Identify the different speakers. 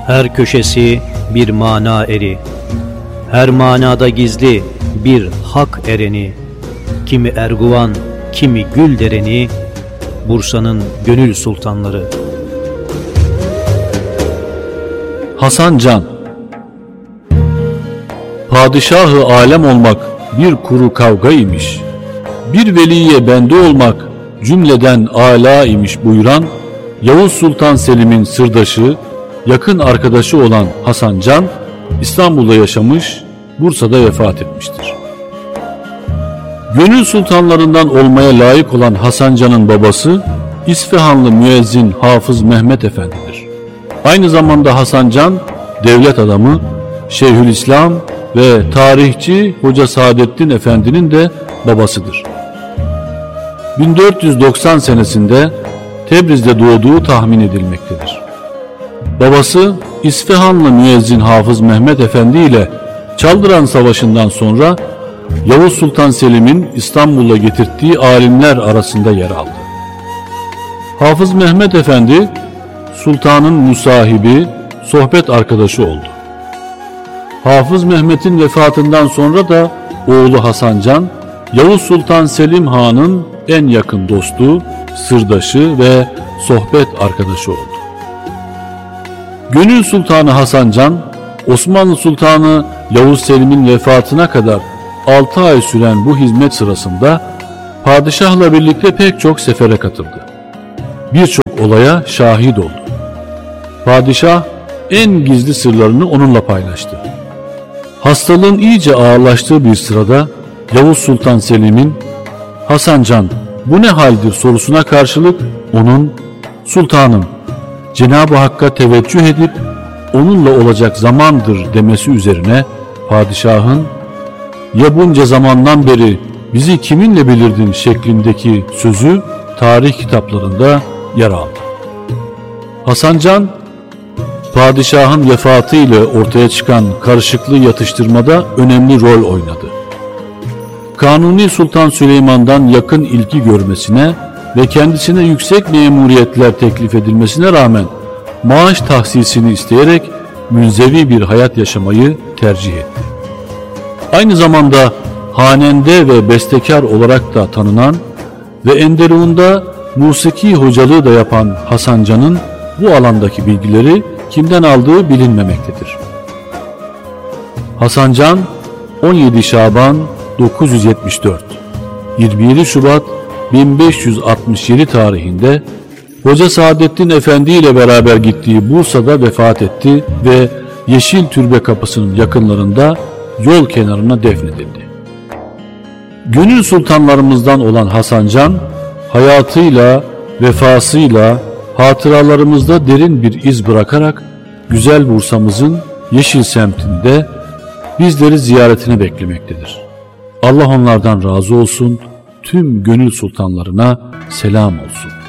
Speaker 1: Her köşesi bir mana eri, her manada gizli bir hak ereni, kimi Erguvan, kimi Güldereni, Bursa'nın gönül sultanları.
Speaker 2: Hasan Can. Padişahı alem olmak bir kuru kavga imiş, bir veliye bende olmak cümleden âlâ imiş buyuran Yavuz Sultan Selim'in sırdaşı, yakın arkadaşı olan Hasan Can, İstanbul'da yaşamış, Bursa'da vefat etmiştir. Gönül sultanlarından olmaya layık olan Hasan Can'ın babası, İsfahanlı müezzin Hafız Mehmet Efendi'dir. Aynı zamanda Hasan Can, devlet adamı, Şeyhülislam ve tarihçi Hoca Saadettin Efendi'nin de babasıdır. 1490 senesinde Tebriz'de doğduğu tahmin edilmektedir. Babası İsfahanlı müezzin Hafız Mehmet Efendi ile Çaldıran Savaşı'ndan sonra Yavuz Sultan Selim'in İstanbul'a getirttiği alimler arasında yer aldı. Hafız Mehmet Efendi, sultanın musahibi, sohbet arkadaşı oldu. Hafız Mehmet'in vefatından sonra da oğlu Hasan Can, Yavuz Sultan Selim Han'ın en yakın dostu, sırdaşı ve sohbet arkadaşı oldu. Gönül Sultanı Hasan Can, Osmanlı Sultanı Yavuz Selim'in vefatına kadar 6 ay süren bu hizmet sırasında padişahla birlikte pek çok sefere katıldı. Birçok olaya şahit oldu. Padişah en gizli sırlarını onunla paylaştı. Hastalığın iyice ağırlaştığı bir sırada Yavuz Sultan Selim'in "Hasan Can, bu ne haldir?" sorusuna karşılık onun "Sultanım, Cenab-ı Hakk'a teveccüh edip onunla olacak zamandır" demesi üzerine padişahın "Ya bunca zamandan beri bizi kiminle bilirdin?" şeklindeki sözü tarih kitaplarında yer aldı. Hasan Can, padişahın vefatı ile ortaya çıkan karışıklığı yatıştırmada önemli rol oynadı. Kanuni Sultan Süleyman'dan yakın ilgi görmesine ve kendisine yüksek memuriyetler teklif edilmesine rağmen maaş tahsisini isteyerek münzevi bir hayat yaşamayı tercih etti. Aynı zamanda hanende ve bestekar olarak da tanınan ve Enderun'da musiki hocalığı da yapan Hasan Can'ın bu alandaki bilgileri kimden aldığı bilinmemektedir. Hasan Can 17 Şaban 974, 27 Şubat 1567 tarihinde Hoca Saadettin Efendi ile beraber gittiği Bursa'da vefat etti ve Yeşil Türbe Kapısı'nın yakınlarında yol kenarına defnedildi. Gönül sultanlarımızdan olan Hasan Can, hayatıyla, vefasıyla, hatıralarımızda derin bir iz bırakarak güzel Bursa'mızın Yeşil semtinde bizleri ziyaretine beklemektedir. Allah onlardan razı olsun, tüm gönül sultanlarına selam olsun.